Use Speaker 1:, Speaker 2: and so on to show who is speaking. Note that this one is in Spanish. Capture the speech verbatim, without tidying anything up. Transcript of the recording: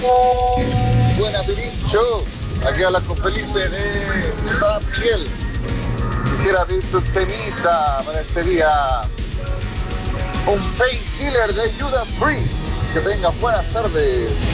Speaker 1: Buena, Pirincho. Aquí habla con Felipe de San Miguel. Quisiera pedirte un temita para este día. Un painkiller de Judas Priest. Que tengas buenas tardes.